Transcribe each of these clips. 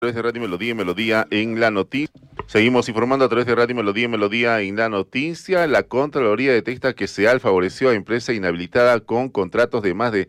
A través de Radio Melodía y Melodía en la noticia. Seguimos informando a través de Radio Melodía y Melodía en la noticia. La Contraloría detecta que SEAL favoreció a empresa inhabilitada con contratos de más de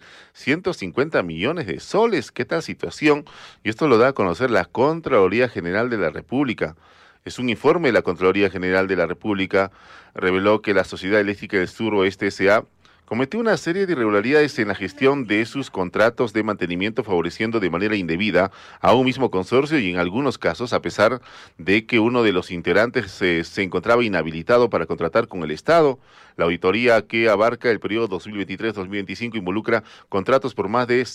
150 millones de soles. ¿Qué tal situación? Y esto lo da a conocer la Contraloría General de la República. Es un informe de la Contraloría General de la República. Reveló que la Sociedad Eléctrica del Suroeste S.A. cometió una serie de irregularidades en la gestión de sus contratos de mantenimiento, favoreciendo de manera indebida a un mismo consorcio y en algunos casos, a pesar de que uno de los integrantes se encontraba inhabilitado para contratar con el Estado. La auditoría, que abarca el periodo 2023-2025, involucra contratos por más de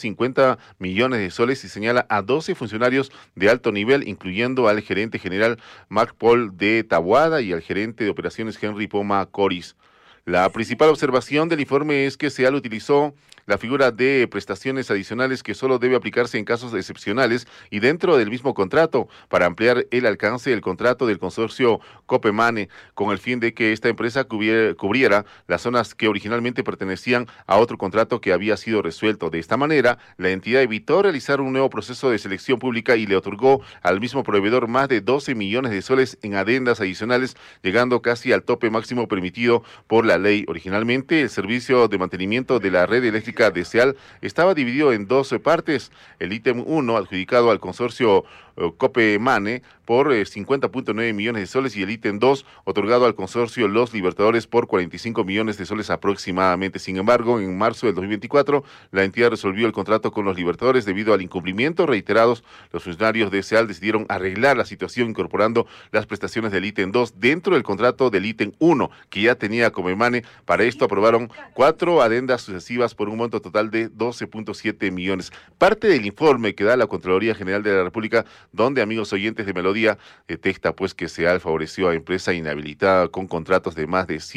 150 millones de soles y señala a 12 funcionarios de alto nivel, incluyendo al gerente general Marc Paul de Taboada y al gerente de operaciones Henry Poma Coris. La principal observación del informe es que SEAL utilizó la figura de prestaciones adicionales que solo debe aplicarse en casos excepcionales y dentro del mismo contrato para ampliar el alcance del contrato del consorcio Copemane con el fin de que esta empresa cubriera las zonas que originalmente pertenecían a otro contrato que había sido resuelto. De esta manera, la entidad evitó realizar un nuevo proceso de selección pública y le otorgó al mismo proveedor más de 12 millones de soles en adendas adicionales, llegando casi al tope máximo permitido por la ley. Originalmente, el servicio de mantenimiento de la red eléctrica de SEAL estaba dividido en 12 partes. El ítem 1, adjudicado al consorcio Copemane por 50.9 millones de soles, y el ítem 2, otorgado al consorcio Los Libertadores por 45 millones de soles aproximadamente. Sin embargo, en marzo del 2024, la entidad resolvió el contrato con Los Libertadores debido al incumplimiento reiterados. Los funcionarios de SEAL decidieron arreglar la situación incorporando las prestaciones del ítem 2 dentro del contrato del ítem 1 que ya tenía Copemane. Para esto aprobaron 4 adendas sucesivas por un monto total de 12.7 millones. Parte del informe que da la Contraloría General de la República, donde, amigos oyentes de Melodía, detecta pues que SEAL favoreció a empresa inhabilitada con contratos de más de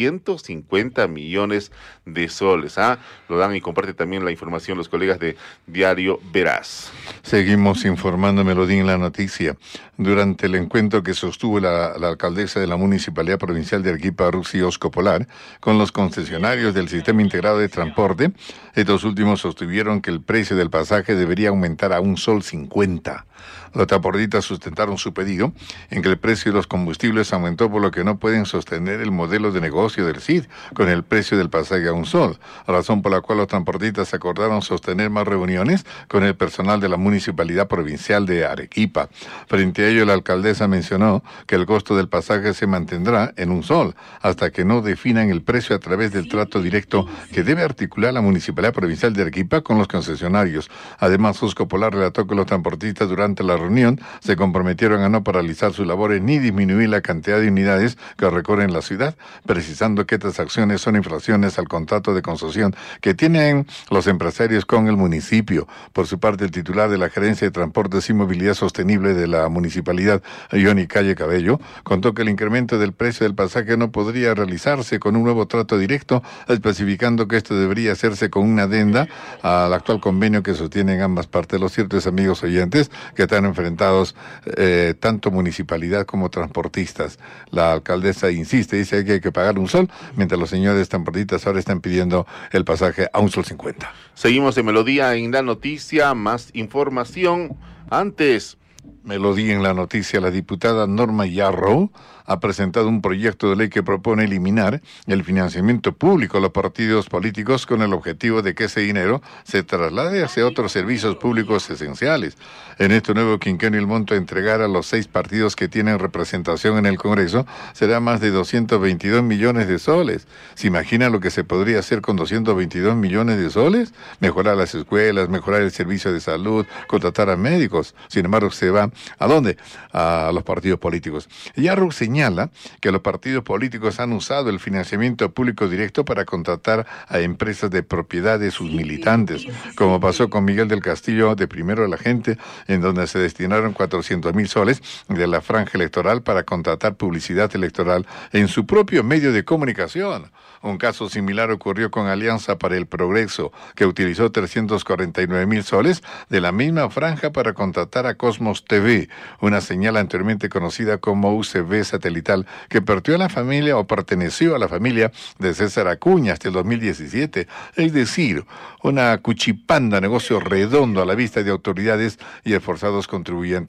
150 millones de soles. Lo dan y comparte también la información los colegas de Diario Veraz. Seguimos informando Melodía en la noticia. Durante el encuentro que sostuvo la alcaldesa de la Municipalidad Provincial de Arequipa, Ruxy Oscopolar, con los concesionarios del Sistema Integrado de Transporte, estos últimos sostuvieron que el precio del pasaje debería aumentar a $1.50. Los transportistas sustentaron su pedido en que el precio de los combustibles aumentó, por lo que no pueden sostener el modelo de negocio del CID con el precio del pasaje a $1, razón por la cual los transportistas acordaron sostener más reuniones con el personal de la Municipalidad Provincial de Arequipa. Frente a ello, la alcaldesa mencionó que el costo del pasaje se mantendrá en $1 hasta que no definan el precio a través del trato directo que debe articular la Municipalidad Provincial de Arequipa con los concesionarios. Además, Oscopolar relató que los transportistas durante la reunión se comprometieron a no paralizar sus labores ni disminuir la cantidad de unidades que recorren la ciudad, precisando que estas acciones son infracciones al contrato de concesión que tienen los empresarios con el municipio. Por su parte, el titular de la Gerencia de Transportes y Movilidad Sostenible de la Municipalidad, Johnny Calle Cabello, contó que el incremento del precio del pasaje no podría realizarse con un nuevo trato directo, especificando que esto debería hacerse con una adenda al actual convenio que sostienen ambas partes. Lo cierto es, amigos oyentes, que están enfrentados tanto municipalidad como transportistas. La alcaldesa insiste, dice que hay que pagar $1, mientras los señores transportistas ahora están pidiendo el pasaje a $1.50. Seguimos en Melodía en la noticia, más información. Antes, Melodía en la noticia, la diputada Norma Yarrow ha presentado un proyecto de ley que propone eliminar el financiamiento público a los partidos políticos con el objetivo de que ese dinero se traslade hacia otros servicios públicos esenciales. En este nuevo quinquenio, el monto a entregar a los 6 partidos que tienen representación en el Congreso será más de 222 millones de soles. ¿Se imagina lo que se podría hacer con 222 millones de soles? Mejorar las escuelas, mejorar el servicio de salud, contratar a médicos. Sin embargo, se va ¿a dónde? A los partidos políticos. Yarrow señala que los partidos políticos han usado el financiamiento público directo para contratar a empresas de propiedad de sus militantes, como pasó con Miguel del Castillo de Primero de la Gente, en donde se destinaron 400,000 soles de la franja electoral para contratar publicidad electoral en su propio medio de comunicación. Un caso similar ocurrió con Alianza para el Progreso, que utilizó 349,000 soles de la misma franja para contratar a Cosmos TV UCB, una señal anteriormente conocida como UCB satelital, que perteneció a la familia o perteneció a la familia de César Acuña hasta el 2017. Es decir, una cuchipanda, negocio redondo a la vista de autoridades y esforzados contribuyentes.